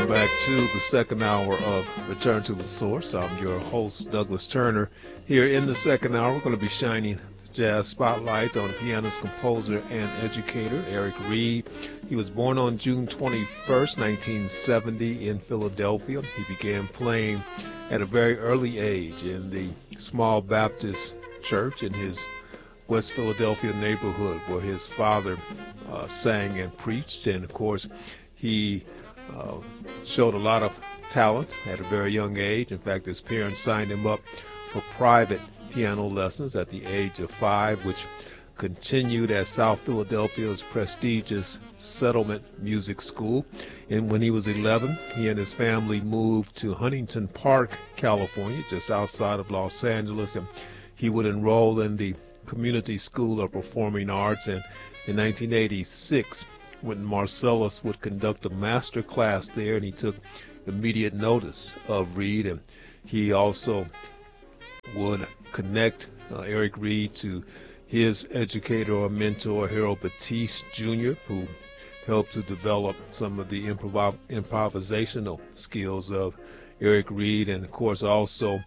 Welcome back to the second hour of Return to the Source. I'm your host, Douglas Turner. Here in the second hour, we're going to be shining the jazz spotlight on pianist, composer, and educator Eric Reed. He was born on June 21st, 1970 in Philadelphia. He began playing at a very early age in the small Baptist church in his West Philadelphia neighborhood where his father sang and preached. And, of course, he showed a lot of talent at a very young age. In fact, his parents signed him up for private piano lessons at the age of 5, which continued at South Philadelphia's prestigious Settlement Music School. And when he was 11, he and his family moved to Huntington Park, California, just outside of Los Angeles, and he would enroll in the Community School of Performing Arts. And in 1986, when Marcellus would conduct a master class there, and he took immediate notice of Reed, and he also would connect Eric Reed to his educator or mentor, Harold Batiste Jr., who helped to develop some of the improvisational skills of Eric Reed. And, of course, also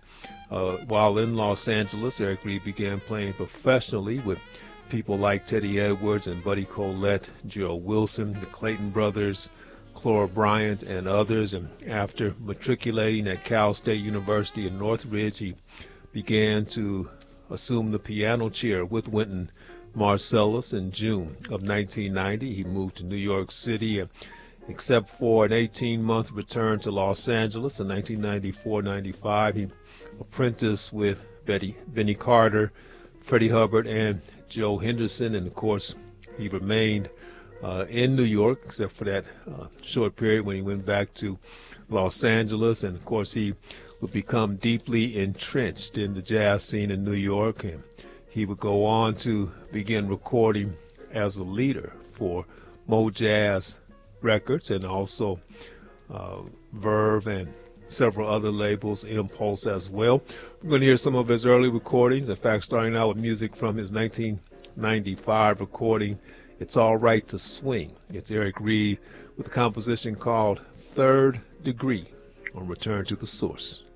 while in Los Angeles, Eric Reed began playing professionally with people like Teddy Edwards and Buddy Collette, Gerald Wilson, the Clayton Brothers, Clora Bryant, and others. And after matriculating at Cal State University in Northridge, he began to assume the piano chair with Wynton Marsalis in June of 1990. He moved to New York City, and except for an 18-month return to Los Angeles in 1994-95, he apprenticed with Benny Carter, Freddie Hubbard, and Joe Henderson. And, of course, he remained in New York except for that short period when he went back to Los Angeles. And, of course, he would become deeply entrenched in the jazz scene in New York, and he would go on to begin recording as a leader for Mo Jazz Records and also Verve and several other labels, Impulse as well. We're going to hear some of his early recordings. In fact, starting out with music from his 1995 recording, It's All Right to Swing. It's Eric Reed with a composition called Third Degree on Return to the Source.